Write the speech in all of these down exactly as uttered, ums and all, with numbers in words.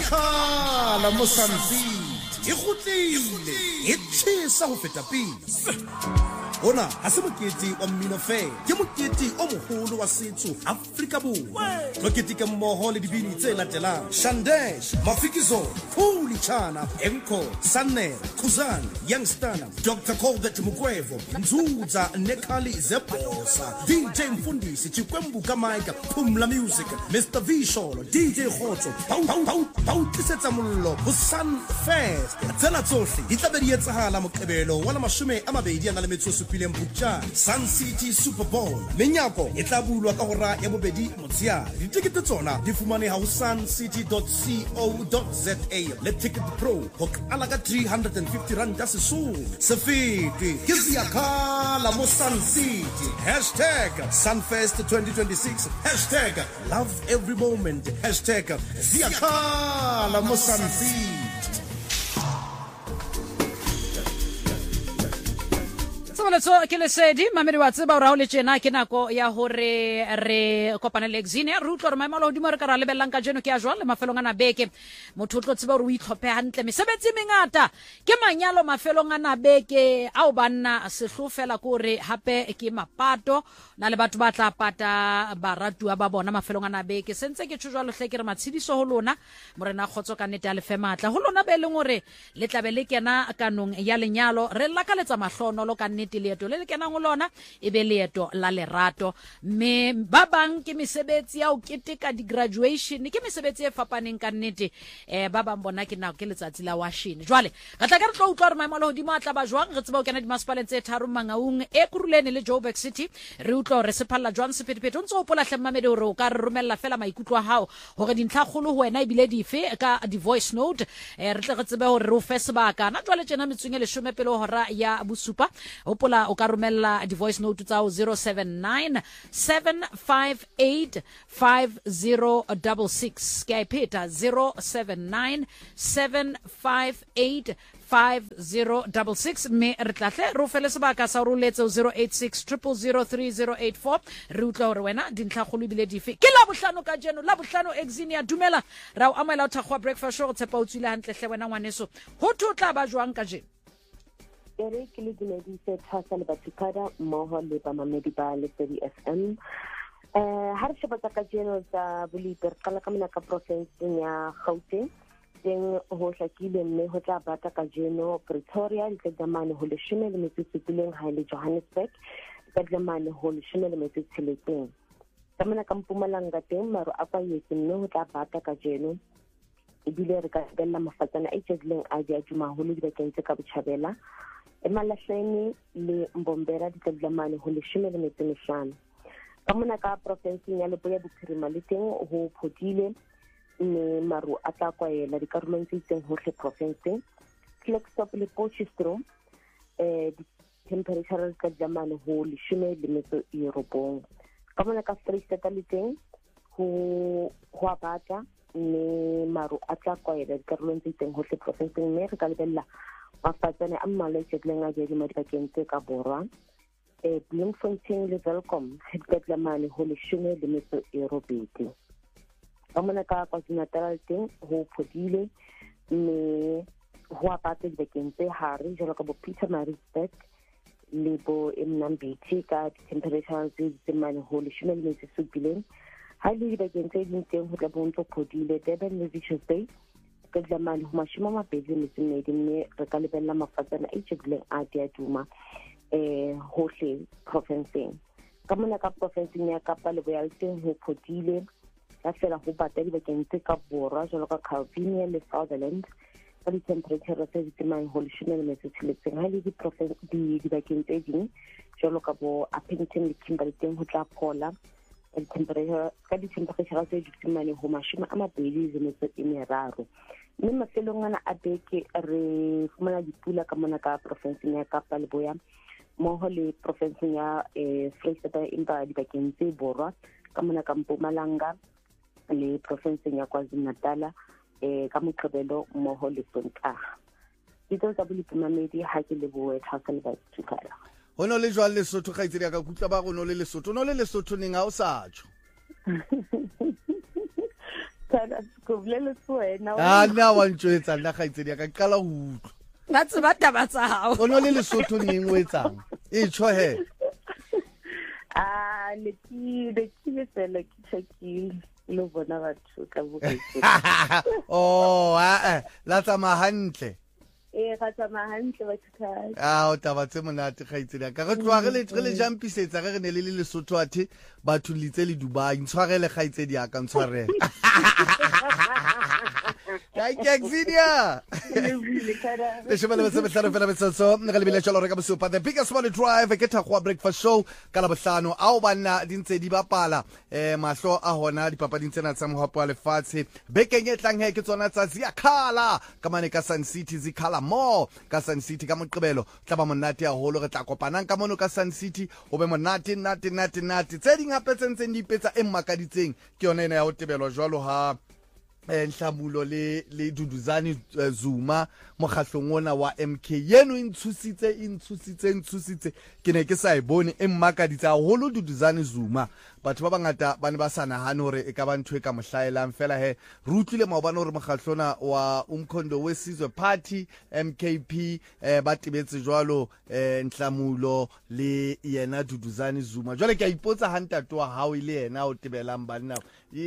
Siakhala mo Sun City. E kgutlile. E tjhesa ho feta pele. Ona ha se mokete wa mmino fela, ke mokete o moholo wa setso Afrika Borwa. Mokete ke mmoho le dibini tse latelang: Shandesh, Mafikizo, Khuli Chana, Enko, Sanne, Khuzan, Youngstana, Doctor Colbert Mugwevo, Nzuza Nekali Zeposa, D J Mfundisi Chikwembu Kamaika, Pumla Music, Mister Visholo, D J Khotso, Pau Pau Pau Pau Tsetsa Mollo, Sun Fest. Tsela tsohle di tla be di etsahala Moqebelo wa mashome a mabedi a na le metso supileng Phupjane. Sun City Super Bowl menyako e tla bulwa ka hora ya bobedi motsheare. Ditikete tsona di fumaneha ho suncity dot co dot za le Ticket Pro ho qala ka three hundred fifty rand ya sesole. Se fete ke Siakhala mo Sun City. Hashtag Sunfest twenty twenty-six. Hashtag love every moment. Hashtag Siakhala mo Sun City. So ke le sedi mamedi wa tseba ora ho le tjena ke nako ya hore re kopana le Exine re utlwa re maemalo hodimo re ka ra lebellang ka jeno ke ya jwang le mafelong ana beke motho o tlo tseba hore o itlhophe hantle mesebetsi mengata ke manyalo mafelong ana beke a o banna sehlofela ko re hape ke mapato na le batho ba tla pata baratua ba bona mafelong ana beke sentse ke tshojwa le hle ke re matshidiso ho lona morena khotso ka nete ya le fematla ho lona be le ngore le tlabe le kena kanong ya lenyalo re lakaletsa mahlono lo ka nete leeto le le kenang lona e be leeto la lerato me ba bang ke mesebetsi ya o keteka di graduation ke mesebetsi e fapaneng ka nnete eh ba bang bona ke na ke letsatsi la washing jwale ga tla ka re tlo utlwa re maemalo hodimo a tla ba jwang re tseba o kena di masipaleng tse tharo Mangaung e Kuruleni le Joburg City re utlwa re sepalla jwang sephethephethe ntse o pola hlemmamedi hore o ka re romella fela maikutlo a hao hore dintlha kholo ho wena e bile dife ka di voice note eh re tle re tsebe hore re o fe sebaka na jwale tjena metsweng le shome pele hora ya bosupa hopola o ka romella di voice note tsa zero seven nine seven five eight five zero six six ke a ipeta zero seven nine seven five eight five zero six six me re tlahle ro fele sebaka sa ro letse zero eight six zero zero zero three zero eight four re utlwa hore wena dintlha kholo bile dife ke la bohlano ka jeno la bohlano Exine dumela ra o amela o thakgwa breakfast show tsepa o tswile hantle hle wena ngwaneso ho thotla ba jwang ka jeno Ere ke le dumedise thasa le batukada mmoho le bamamedi ba Lesedi F M. Eh ha re sheba ka jeno tsa Bolipi re qala ka mona ka province ya Gauteng teng ho hlakile mme ho tla bata ka jeno Pretoria le tsamane ho le shome le metso tsipileng ha le Johannesburg ka tsamane ho le shome le metso tsheletseng ka mona ka Mpumalanga teng maro a kwa yetse mme ho tla bata ka jeno e bile re ka bella mafatsana a itseleng a dia juma ho le dibakeng tse ka Botjhabela Emalahleni le Mbombela di tlamane ho le shome le metso mehlano ka mona ka province ya Leboya Bophirima le teng ho phodile mme maru a tla kwaela dikarolong tse itseng hohle province Klerksdorp le Potchefstroom eh di temperature ka tlamane ho le shome le metso e robong ka mona ka Vrystaat le teng ho ho abata mme maru a tla kwaela dikarolong tse itseng hohle province mme re ka lebella mafatsane a mmala e tsetleng a di madibakeng tse ka borwa eh Bloemfontein le Welkom ka tlamane ho le shome le metso e robedi ka mona ka KwaZulu-Natal teng ho phodile mme ho apatse dibakeng tse hare jwalo ka bo Pietermaritzburg le bo eMnambithi ka temperature tse tsemane ho le shome le metso e supileng ha le dibakeng tse ding teng ho tla bo ntse phodile Durban le Richards Bay ka tlamane ho mashome a mabedi le metso e mmedi mme re ka lebella mafatsana a itsebileng a dia duma eh hohle province ka mona ka province ya Kapa Leboya teng ho phodile ka fela ho bata dibakeng tse ka borwa jwalo ka Calvinia le Sutherland ka di temperature tse tsemane ho le shome le metso tsheletseng ha le di province di dibakeng tse ding jwalo ka bo Appington le Kimberley teng ho tla phola di temperature ka di temperature tse tsemane ho mashome a mabedi le metso e meraro mme mafelong ana a beke re fumana dipula ka mona ka province ya Kapa Leboya moho le province ya eh Vrystaat empa dibakeng tse borwa ka mona ka Mpumalanga le province ya KwaZulu-Natal eh ka Moqebelo moho le Sontaga ditso tsa Bolipi mamedi ha ke le boe thasa le ba tsukala hono le jwa Lesotho ga itsedi ka kutla ba gono le Lesotho no le Lesotho neng a o sa tsho Kana skublele wena. Ah nna wa ntjwetsa nna khaitsedi ya ka qala ho utlwa. ba tseba taba tsa hao Ono le Lesotho ne ngwetsang. E tsho he. Ah le ki le ki fela ki tshekile lo bona batho ka boketse. Oh a la tsama hantle. E ga tsama hantle ba tshaka. Ah o taba tse monate khaitsedi ka re tloa re le re le jampisetsa re re ne le le Lesotho athe batho litse le Dubai ntshwarele khaitsedi ya ka ntshwarele. Thank you Xenia. Le shebele ba se fela fela betso re le bile tsholo re ka bosupa the biggest money drive ke thakwa breakfast show ka la bohlano a o bana di ntse di bapala eh mahlo a hona dipapading tsena tsa mohapo wa lefatshe bekeng e tlang he ke tsona tsa zia khala ka mane ka Sun City zikhala mo ka Sun City ka moqebelo tla ba monate a holo re tla kopanang ka mono ka Sun City o be monate nate nate nate tse ding hape tsentse di ipetsa e mmakaditseng ke yona ena ya ho tebelwa jwalo ha Nhlamulo le le Duduzane Zuma mokgahlong ona wa M K yeno intshusitse intshusitse intshusitse ke ne ke sa e bone e mmakaditsa holo Duduzane Zuma batho ba bangata ba ne ba sana hane hore e ka ba ntwe ka mohlaelang fela he re utlwile maobane hore mokgahlona wa Umkhondo weSizwe Party M K P eh ba tibetse jwalo eh Nhlamulo le yena Duduzane Zuma jwale ke a ipotsa hantato wa hao ile yena o tebelang banna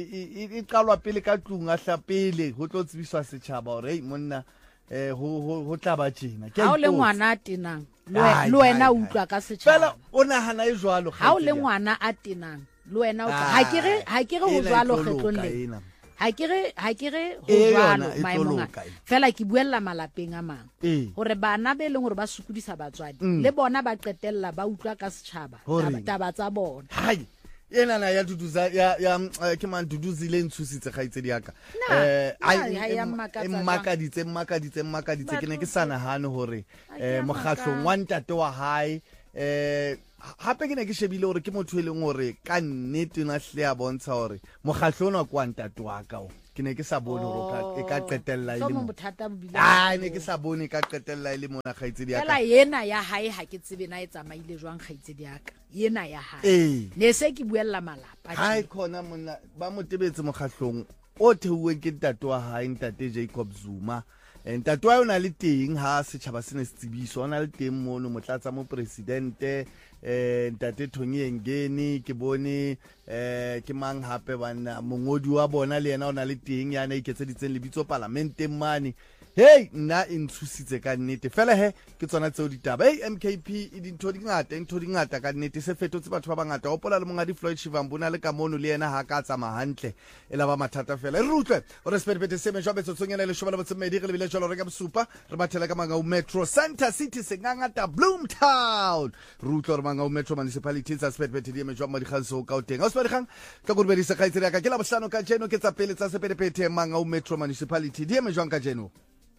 e qalwa pele ka tlung a hlapele ho tlo tsebiswa setjhaba hore hey monna eh ho ho tla ba tjena ha o le ngwana a tenang le wena o utlwa ka setjhaba fela o nahana e jwalo ha o le ngwana a tenang le wena o ha ke re ha ke re ho jwalo kgetlong le ha ke re ha ke re ho jwalo maemong fela ke buella malapeng a mang hore bana be leng hore ba sukudisa batswadi le bona ba qetella ba utlwa ka setjhaba taba tsa bona hai yena na ya duduza ya ya ke man duduzile ntshusitse khaitsedi yaka eh ai mmakaditse mmakaditse mmakaditse ke ne ke sana hane hore eh mogahlo wa ntate wa hae eh hape ke ne ke shebile hore ke motho e leng hore ka nnete na hle ya bontsha hore mogahlo ona kwa ntate wa ka o ke ne ke sa bone hore e ka qetella ile mo ah ne ke sa bone ka qetella ile mona khaitsedi yaka ela yena ya hae ha ke tsebe na e tsamaile jwang khaitsedi yaka yena ya hae ne se ke buella malapa hai khona mona ba motebetse moghahlong o theuweng ke ntate wa hae ntate Jacob Zuma ntate wa yona le teng ha setjhaba se ne se tsebiso ona le teng mono motlatsa mo presidente eh ntate Thonyengeni ke bone eh ke mang hape bana mongodi wa bona le yena ona le teng yana iketseditseng lebitso parlamenteng mane hey nna intshusitse ka nnete fela he ke tsona tseo ditaba hey M K P e dintho di ngata ntho di ngata ka nnete se fetotse batho ba bangata opola le monga di Floyd Shivambuna le ka mono le yena ha ka tsama hantle e la ba mathata fela re rutlwe re spebete se me jwa betsotsonyana le shobala botsmedi re le bile jalo re ka bosupa re bathela ka manga o Metro Center City sengangata Bloomtown rutlwe re manga o Metro municipality tsa spebete di me jwa mo di khanso ka o teng o spedi khang ka go be di se khaitsere ka ke la bohlano ka jeno ke tsa pele tsa sepedepete manga o Metro municipality di me jwa ka jeno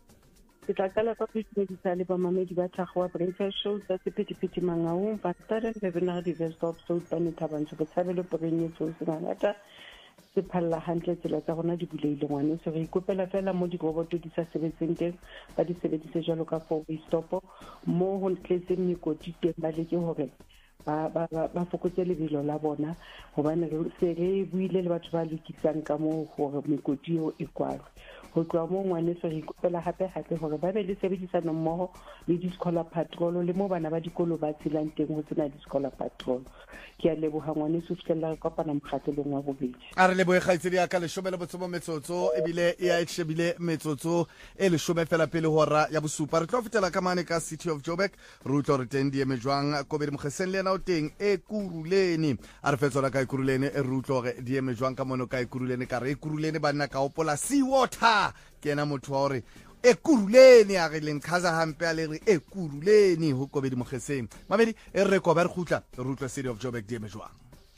ke tla kala ka pitsa le ba mamedi ba thagwa breakfast show tsa sepedipiti mangaung ba tsare le bena di best of so tsane thabantsho go tshabelo prenye tso se ngata se phalla hantle tsela tsa rona di buleile ngwane se re ikopela fela mo di roboto di sa sebetseng teng ba di sebedise jalo ka for we stop mo ho tletseng mikoti teng ba leke hore ba ba ba fokotse lebelo la bona hobane re se re buile le batho ba lokisang ka mo hore mikoti eo e kwalwe ho tloa mo ngwane se re ikopela hape hape hore ba be le sebedisano mmoho le di-scholar patrol le mo bana ba dikolo ba tsilang teng ho tsena di-scholar patrol ke a leboha ngwane se fihlella re kopana mokgatelong wa bobedi a re lebohe kgaitsedi ya ka leshome le botsomo metsotso ebile e a shebile metsotso e leshome fela pele hora ya bosupa re tlo fetela ka mane ka City of Joburg re utlo re teng di emejwang kobedi mogeseng le yena o teng e kuruleni a re fetsola ka e kuruleni e re utlo re di emejwang ka mono ka e kuruleni ka re e kuruleni banna ka opola sea water ke ena motho wa hore e kuruleni a re leng khaza hampe a le re e kuruleni ho kobedi mogeseng mamedi e re ko ba re khutla re utlo City of Joburg di emejwang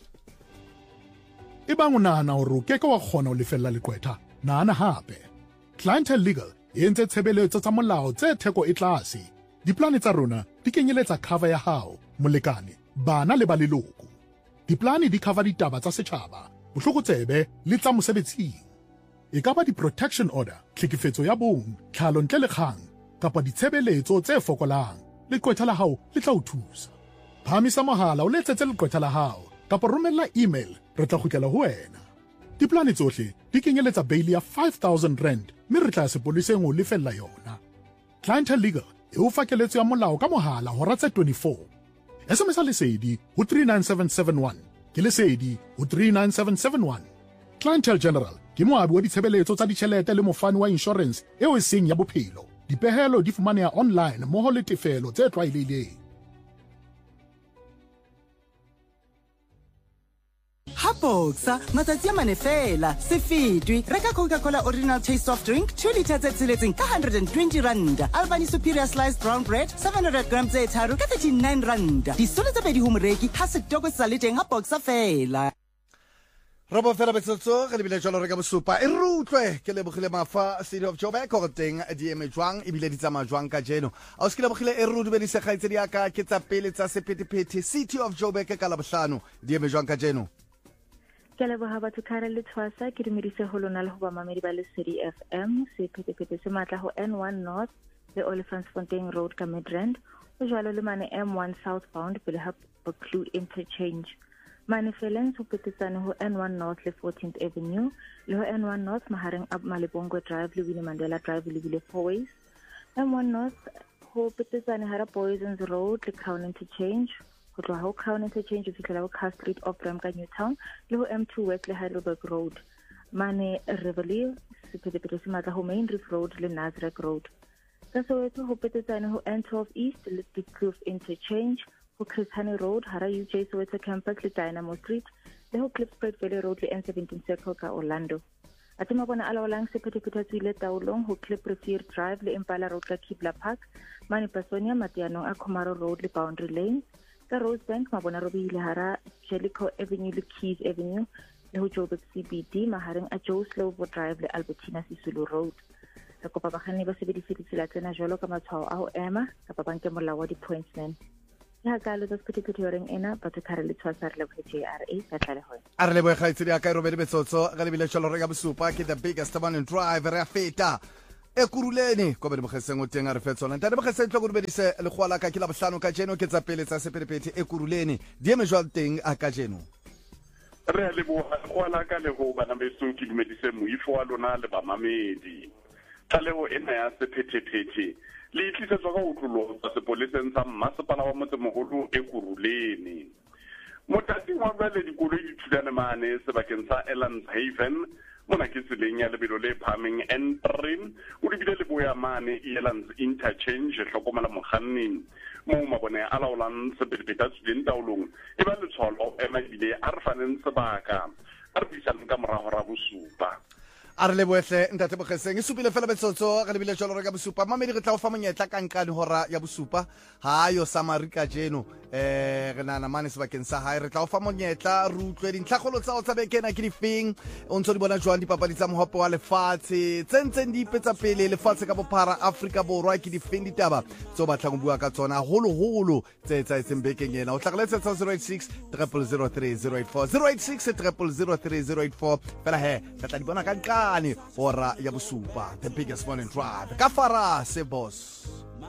e bang o nahana hore o keke wa kgona ho lefella leqwetha nahana hape Clientele Legal e entse tshebeletso tsa molao tse theko e tlase diplane tsa rona di kenyeletsa cover ya hao molekane bana le ba leloko diplane di cover ditaba tsa setjhaba bohlokotsebe le tsa mosebetsing e ka ba di-protection order tlhekefetso ya bong tlhalo ntle le kgang kapa ditshebeletso tse fokolang leqwetha la hao le tla o thusa phamisa mohala o letsetse leqwetha la hao kapa romella email re tla kgutlela ho wena diplane tsohle di kenyeletsa bail ya five thousand rand mme re tla sepoleseng o lefella yona. Clientele Legal e o fa keletso ya molao ka mohala hora tse twenty-four. S M S a lesedi ho three nine seven seven one ke lesedi ho three nine seven seven one. Clientele General ke moabi wa ditshebeletso tsa ditjhelete le mofani wa insurance eo e seng ya bophelo. Dipehelo di fumaneha online mmoho le tefelo tse tlwaelehileng. Ha Boxer matsatsi a mane fela se fetwe reka Coca-Cola original taste soft drink two litre tse tsheletseng ka one hundred twenty rand, Albany superior sliced brown bread seven hundred grams tse tharo ka thirty-nine rand. Disolo tse pedi ho moreki ha setoko se le teng ha Boxer fela. Robo fela betsotso re lebile jalo re ka bosupa e rutlwe ke lebogile mafa City of Joburg go teng di eme jwang e bile di tsama jwang ka jeno a o skile bogile e rudu be di se gaitse di aka ke tsa pele tsa sephethephethe City of Joburg ka la bohlano di eme jwang ka jeno. Ke leboha batho ka re le tshwasa ke dumedise ho lona le ho ba mamedi ba le City F M sephethephethe se matla ho N one North le Olifantsfontein Road ka Midrand o jwalo le mane M one southbound pele ha Buccleuch interchange. Mane felens ho petetsane ho N one North le fourteenth Avenue le ho N one North mahareng a Malebongo Drive le Winnie Mandela Drive le bile four ways. M one North ho petetsane hara Poisons Road le Crown interchange ho tloha ho Crown interchange ho fihlela ho Car Street Off-Ramp ka Newtown le ho M two West le Heidelberg Road. Mane Reveille sephethephethe se matla ho Main Reef Road le Nasrec Road. Ka Soweto ho petetsane ho N twelve East le Diepkloof interchange ho Chris Hani Road hara U J Soweto campus le Dynamo Street le ho Klipspruit Valley Road le N seventeen Circle ka Orlando. Ate mabona a laolang sephethephethe tswile taolong ho Klipprefuur Drive le Impala Road ka Kibla Park, Mane Pasonia Matianong a Khomaro Road le Boundary Lane. Ka Rosebank mabona robile hara Jellicoe Avenue le Keys Avenue le ho Joburg C B D mahareng a Joe Slovo Drive le Albertina Sisulu Road. Ka kopa bakganni ba sebedise ditsela tsena jwalo ka matshwao a ho ema kapa ba nke molao wa di-pointsman. Ya ka le sephethephethe horeng ena batho ka re le tshwasa re lebohe J R A ka tlale ho a re lebohe gaitsedi aka e robedi betsotso ga lebile tsholo re ka bosupa ke the biggest one in drive re a feta e kuruleni ko be bogeseng o teng a re fetsona ntate bogeseng tlo go robedise le go ala ka ke la bohlano ka jeno ke tsa pele tsa sephethephethe e kuruleni di eme jwa teng a ka jeno re le bo go ala ka le go bana beso ke dumedise moifo wa lona le ba mamedi tlalego ena ya sephethephethe le itlisetswa ka utlolo tsa sepoleseng sa mmasepala wa motsemogolo e kuruleni motating wa bale dikoloi di thulane mane sebakeng sa Elans Haven mona ke tseleng ya lebelo le phameng N three o lebile le boya mane Elans interchange hlokomela mokganni mo mabone a laolang sephethephethe tseleng taolong e ba le tsholo ema bile a re faneng sebaka a re bisang ka morago ra bosupa a re leboehle ntate bogeseng e supile fela betsotso re lebile jalo re ka bosupa mamedi re tla go fa monyetla ka nkane hora ya bosupa ha yo samarika jeno eh re nana mane sebakeng sa hae re tla go fa monyetla re utlwe dintlhagolo tsa o tsa bekena ke difeng o ntse di bona jwang dipapadi tsa mohopo wa lefatshe tsentseng di ipetsa pele lefatshe ka bophara Afrika Borwa ke difeng ditaba tso batlang bua ka tsona holo holo tse tsa etseng bekeng yena o tlhageletsa zero eight six zero zero zero three zero eight four zero eight six zero zero zero three zero eight four fela he tla di bona ka nkane hora ya bosupa the biggest one in drive ka fara se boss